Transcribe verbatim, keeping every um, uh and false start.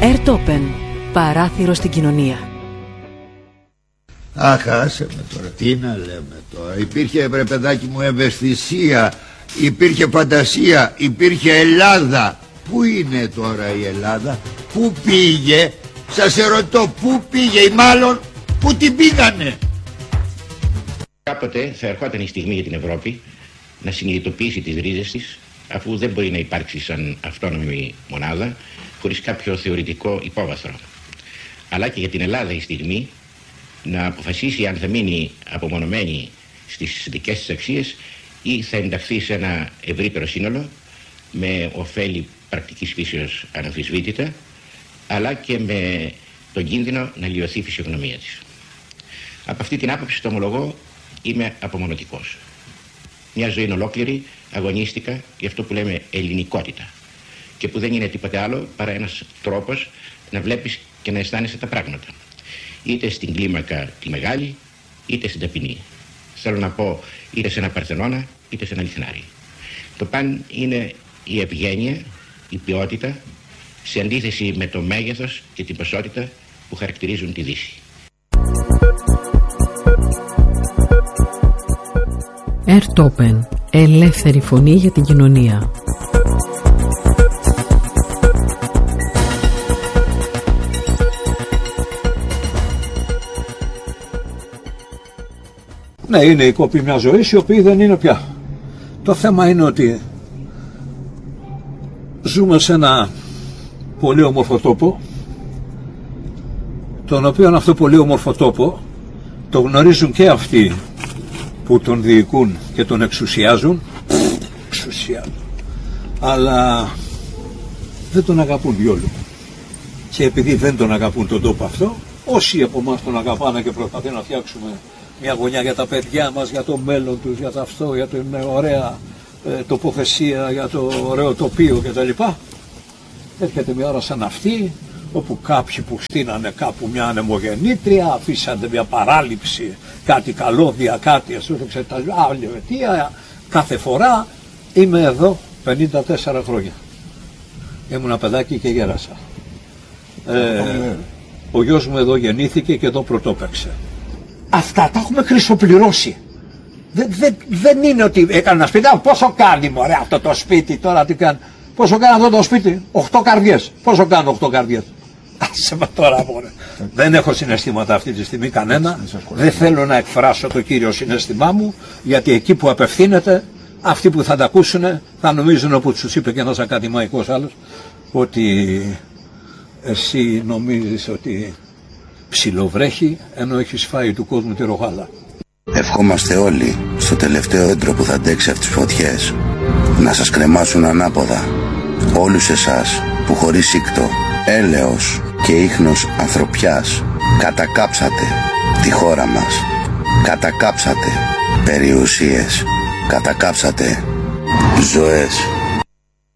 Ερτόπεν, παράθυρο στην κοινωνία. Αχ, άσε με τώρα, τι να λέμε τώρα. Υπήρχε, βρε παιδάκι μου, ευαισθησία, υπήρχε φαντασία, υπήρχε Ελλάδα. Πού είναι τώρα η Ελλάδα, πού πήγε, σας ερωτώ, πού πήγε ή μάλλον πού την πήγανε. Κάποτε θα ερχόταν η στιγμή για την Ευρώπη να συνειδητοποιήσει τις ρίζες της, αφού δεν μπορεί να υπάρξει σαν αυτόνομη μονάδα χωρίς κάποιο θεωρητικό υπόβαθρο. Αλλά και για την Ελλάδα η στιγμή να αποφασίσει αν θα μείνει απομονωμένη στις δικές της αξίες ή θα ενταχθεί σε ένα ευρύτερο σύνολο με ωφέλη πρακτικής φύσεως αναμφισβήτητα, αλλά και με τον κίνδυνο να λιωθεί η φυσιογνωμία της. Από αυτή την άποψη, το ομολογώ, είμαι απομονωτικός. Μια ζωή ολόκληρη αγωνίστηκα για αυτό που λέμε ελληνικότητα και που δεν είναι τίποτε άλλο παρά ένας τρόπος να βλέπεις και να αισθάνεσαι τα πράγματα. Είτε στην κλίμακα τη μεγάλη, είτε στην ταπεινή. Θέλω να πω είτε σε ένα Παρθενώνα, είτε σε ένα Λιθνάρι. Το παν είναι η ευγένεια, η ποιότητα, σε αντίθεση με το μέγεθος και την ποσότητα που χαρακτηρίζουν τη Δύση. Ερτόπεν, ελεύθερη φωνή για την κοινωνία. Ναι, είναι η κόπη μια ζωής η οποία δεν είναι πια. Το θέμα είναι ότι ζούμε σε ένα πολύ όμορφο τόπο, τον οποίο αυτό πολύ όμορφο τόπο το γνωρίζουν και αυτοί που τον διοικούν και τον εξουσιάζουν, εξουσιάζουν, αλλά δεν τον αγαπούν διόλου. Και επειδή δεν τον αγαπούν τον τόπο αυτό, όσοι από εμάς τον αγαπάνε και προσπαθούν να φτιάξουμε μια γωνιά για τα παιδιά μας, για το μέλλον τους, για το αυτό, για την ωραία ε, τοποθεσία, για το ωραίο τοπίο κτλ. Έρχεται μια ώρα σαν αυτή, όπου κάποιοι που στείνανε κάπου μια ανεμογεννήτρια, αφήσανε μια παράληψη, κάτι καλώδια, κάτι ασούριξε τα άλλη αιτία. Κάθε φορά είμαι εδώ πενήντα τέσσερα χρόνια. Ήμουν παιδάκι και γέρασα. Ε, ο γιος μου εδώ γεννήθηκε και εδώ πρωτόπαιξε. Αυτά τα έχουμε χρυσοπληρώσει. Δεν, δεν, δεν είναι ότι έκανε ένα σπίτι. Πόσο κάνει μωρέ αυτό το σπίτι τώρα, τι κάνει. Πόσο κάνει αυτό το σπίτι, οχτώ καρδιές. Πόσο κάνουν οχτώ καρδιές. Άσε με τώρα μωρέ. Δεν έχω συναισθήματα αυτή τη στιγμή κανένα. Δεν θέλω να εκφράσω το κύριο συναίσθημά μου, γιατί εκεί που απευθύνεται, αυτοί που θα τα ακούσουν θα νομίζουν, όπως τους είπε και ένας ακαδημαϊκός άλλος, ότι εσύ νομίζεις ότι ψιλοβρέχει ενώ έχεις φάει του κόσμου τη ρογάλα. Ευχόμαστε όλοι στο τελευταίο έντρο που θα αντέξει αυτές τις φωτιές να σας κρεμάσουν ανάποδα. Όλους εσάς που χωρίς σύκτο, έλεος και ίχνος ανθρωπιάς κατακάψατε τη χώρα μας, κατακάψατε περιουσίες, κατακάψατε ζωές.